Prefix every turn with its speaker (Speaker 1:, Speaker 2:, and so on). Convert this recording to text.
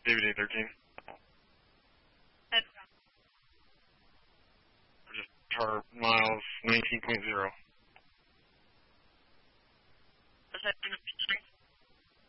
Speaker 1: David 813. Just car miles 19.0.
Speaker 2: Is that going to be